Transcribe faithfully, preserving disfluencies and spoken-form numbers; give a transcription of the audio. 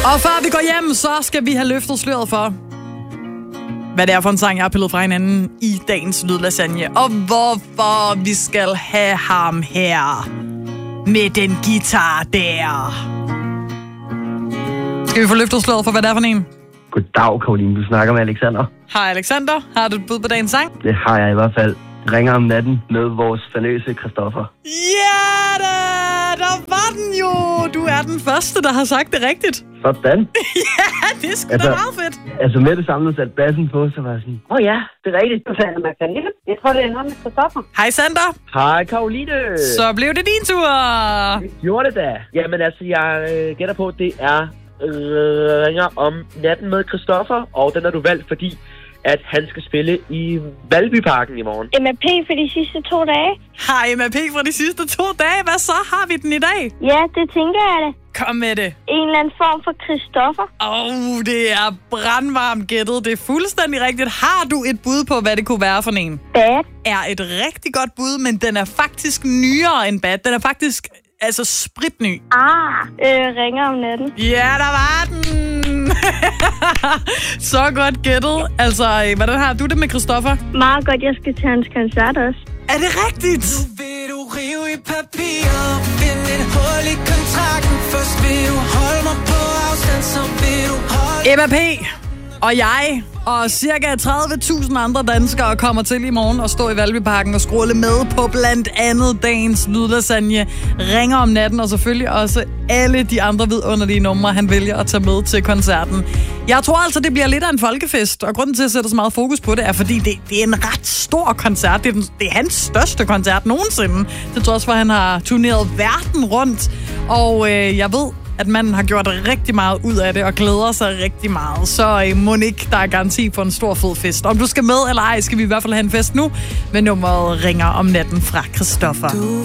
Og før vi går hjem, så skal vi have løftet sløret for, hvad det er for en sang, jeg har pillet fra hinanden i dagens lydlasagne. Og hvorfor vi skal have ham her med den guitar der. Skal vi få løftet sløret for, hvad det er for en? Goddag, Karoline. Du snakker med Alexander. Hej, Alexander. Har du et bud på dagens sang? Det har jeg i hvert fald. Ringer om natten med vores famøse Christoffer. Ja da! Der var den jo! Du er den første, der har sagt det rigtigt. Sådan. Ja, det er sgu altså, da meget fedt. Altså med det samme, satte bassen på, så var jeg sådan, åh oh, ja, det er rigtigt. Så sagde jeg, jeg tror, det er noget med Christoffer. Hej, Sander. Hej, Karoline. Så blev det din tur. Det gjorde det da. Jamen altså, jeg øh, gætter på, det er øh, ringer om natten med Christoffer, og den har du valgt, fordi at han skal spille i Valbyparken i morgen. M A P for de sidste to dage. Hej, M A P for de sidste to dage. Hvad så har vi den i dag? Ja, det tænker jeg da. Kom med det. En eller anden form for Christoffer. Åh, oh, det er brandvarmt gættet. Det er fuldstændig rigtigt. Har du et bud på, hvad det kunne være for en? Bad. Er et rigtig godt bud, men den er faktisk nyere end Bad. Den er faktisk altså spritny. Ah, øh, ringer om natten. Ja, der var den. Så godt gættet. Altså, hvordan har du det med Christoffer? Meget godt, jeg skal til hans koncert også. Er det rigtigt? Nu vil du rive i papiret, finde et hul i kontrakten. Først vil du holde mig på afstand, så vil du holde... M A P og jeg og cirka tredive tusind andre danskere kommer til i morgen og stå i Valbyparken og scrolle med på blandt andet dagens lydlasagne, ringer om natten og selvfølgelig også alle de andre vidunderlige numre, han vælger at tage med til koncerten. Jeg tror altså, det bliver lidt af en folkefest, og grunden til at sætte så meget fokus på det er, fordi det, det er en ret stor koncert. Det er, den, det er hans største koncert nogensinde. Det tror jeg også, for han har turneret verden rundt, og øh, jeg ved, at manden har gjort rigtig meget ud af det og glæder sig rigtig meget. Så øh, Monique, der er garanti for en stor fed fest. Om du skal med eller ej, skal vi i hvert fald have en fest nu med nummeret Ringer om natten fra Christoffer.